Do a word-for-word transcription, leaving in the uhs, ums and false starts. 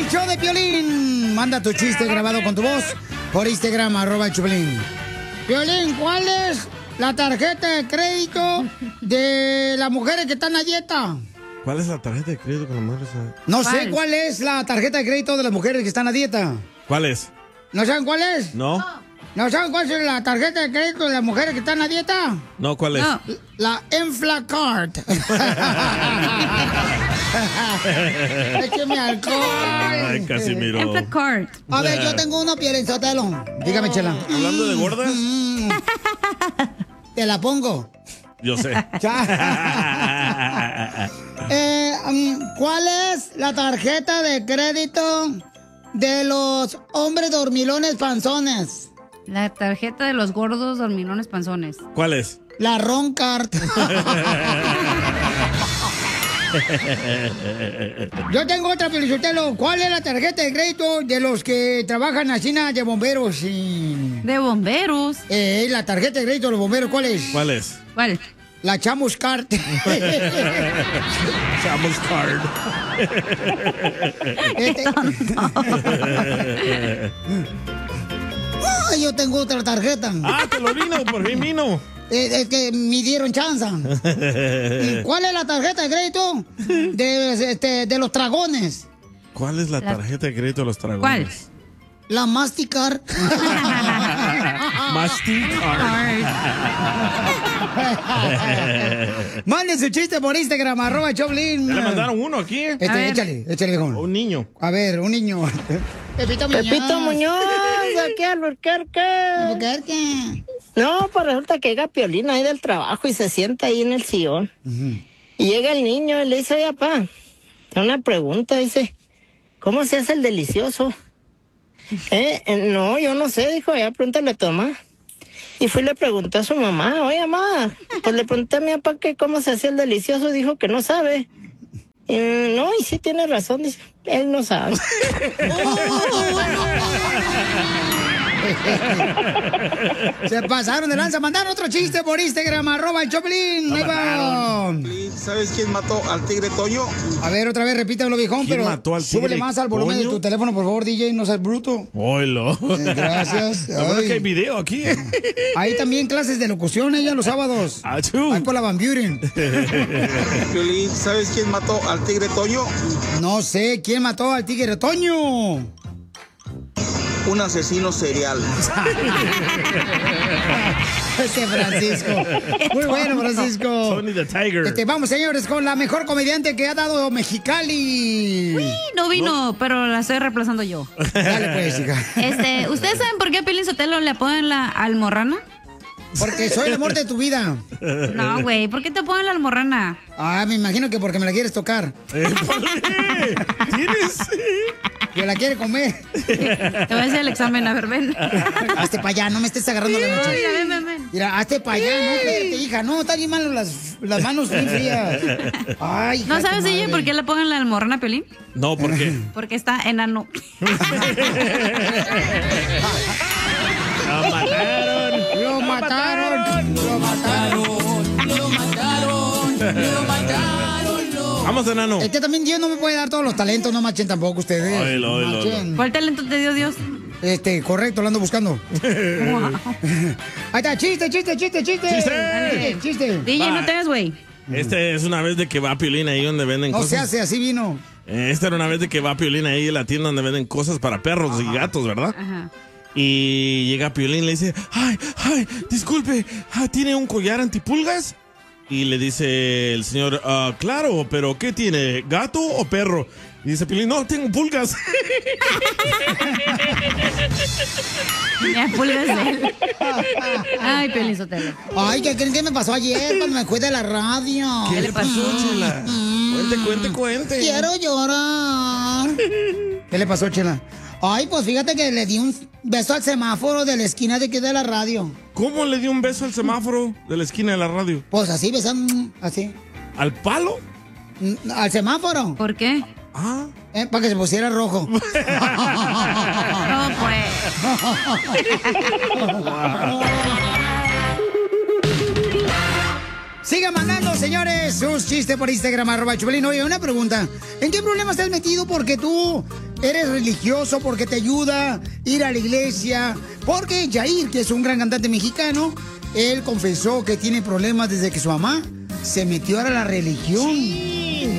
el show de Piolín. Manda tu chiste grabado con tu voz por Instagram, arroba el Piolín. Piolín, ¿cuál es la tarjeta de crédito de las mujeres que están a dieta? ¿Cuál es la tarjeta de crédito con las mujeres? No ¿Cuál? sé cuál es la tarjeta de crédito de las mujeres que están a dieta. ¿Cuál es? ¿No saben cuál es? No. ¿No saben cuál es la tarjeta de crédito de las mujeres que están a dieta? No, ¿cuál es? No. La Enflacard. Écheme alcohol. Ay, Casimiro. Enflacard. A ver, yo tengo uno, Piolín Sotelo. Dígame, Chela. ¿Hablando de gordas? Te la pongo. Yo sé. eh, um, ¿Cuál es la tarjeta de crédito de los hombres dormilones panzones? La tarjeta de los gordos dormilones panzones. ¿Cuál es? La Roncard. Yo tengo otra, Felicitelo. ¿Cuál es la tarjeta de crédito de los que trabajan así de bomberos? Y... ¿De bomberos? Eh, la tarjeta de crédito de los bomberos, ¿cuál es? ¿Cuál es? ¿Cuál? La Chamus Card. Chamus Card. Este... Ay, yo tengo otra tarjeta. Ah, te lo vino, por fin vino. Es eh, eh, que me dieron chance. ¿Cuál es la tarjeta de crédito de, este, de los dragones? ¿Cuál es la tarjeta de crédito de los dragones? ¿Cuál? La Mastercard. Mastercard. Manden su chiste por Instagram, arroba Choplin. Ya le mandaron uno aquí. Este, échale, échale, hijo. Un niño. A ver, un niño. Pepito Muñoz. Pepito Muñoz, aquí al Albuquerque. Albuquerque. No, pues resulta que llega Piolín ahí del trabajo y se sienta ahí en el sillón. Uh-huh. Y llega el niño y le dice, oye, papá, tengo una pregunta, dice, ¿cómo se hace el delicioso? ¿Eh? No, yo no sé, dijo, ya pregúntale a tu mamá. Y fui y le pregunté a su mamá, oye, mamá, pues le pregunté a mi papá que cómo se hacía el delicioso, dijo que no sabe. Y, no, y sí tiene razón, dice, él no sabe. Se pasaron de lanza. Mandaron otro chiste por Instagram, arroba el Choplin. Ahí va. ¿Sabes quién mató al tigre Toño? A ver, otra vez, repítelo, viejón, pero mató al tigre súbele más al volumen Toño? de tu teléfono, por favor, D J, no seas bruto. Oilo. Eh, gracias. La verdad que hay video aquí. Hay también clases de locución ella los sábados. Achú. Ahí por la Van Buren. Piolín, ¿sabes quién mató al tigre Toño? No sé, ¿quién mató al tigre Toño? Un asesino serial. Ese Francisco. Muy bueno, Francisco. Tony the Tiger. Este, vamos, señores, con la mejor comediante que ha dado Mexicali. Uy, no vino, ¿No? pero la estoy reemplazando yo. Dale, pues, hija. Este, ¿ustedes saben por qué a Piolín Sotelo le ponen la almorrana? Porque soy el amor de tu vida. No, güey, ¿por qué te ponen la almorrana? Ah, me imagino que porque me la quieres tocar. ¿Por qué? ¿Tienes? Que la quiere comer. Te voy a hacer el examen, a ver, ven. Hazte para allá, no me estés agarrando la noche. Mira, ven, ven, ven. Mira, hazte para allá, no, espérate, hija. No, están bien malas las, las manos bien frías. Ay, ¿No sabes, D J, por qué le ponen la almorrana a Piolín? No, ¿por qué? Porque está enano. ¡Lo mataron! ¡Lo mataron! ¡Lo mataron! ¡Lo mataron! ¡Lo mataron! Vamos, enano. Es que también Dios no me puede dar todos los talentos, no machen tampoco ustedes. Oilo, oilo, oilo. ¿Cuál talento te dio Dios? Este, correcto, lo ando buscando. Wow. Ahí está, chiste, chiste, chiste, chiste. ¡Chiste! Chiste. D J, no te ves, güey. Este es una vez de que va Piolín ahí donde venden No cosas. se hace, así vino. Esta era una vez de que va Piolín ahí en la tienda donde venden cosas para perros y gatos, ¿verdad? Ajá. Y llega Piolín y le dice, ay, ay, disculpe, ¿tiene un collar antipulgas? Y le dice el señor, ah, claro, pero ¿qué tiene? ¿Gato o perro? Y dice Piolín, no, tengo pulgas. Ya, pulgas de él. Ay, Piolín Sotelo. Ay, ¿qué creen que me pasó ayer cuando me fui de la radio? ¿Qué le pasó, Chela? Cuente, cuente, cuente. Quiero llorar. ¿Qué le pasó, Chela? Ay, pues fíjate que le di un beso al semáforo de la esquina de aquí de la radio. ¿Cómo le dio un beso al semáforo de la esquina de la radio? Pues así, besando, así. ¿Al palo? Al semáforo. ¿Por qué? Ah. Eh, para que se pusiera rojo. No, pues. Sigan mandando, señores, sus chistes por Instagram, arroba Choplin. Oye, una pregunta. ¿En qué problema estás metido porque tú eres religioso porque te ayuda a ir a la iglesia. Porque Yair, que es un gran cantante mexicano, él confesó que tiene problemas desde que su mamá se metió a la religión.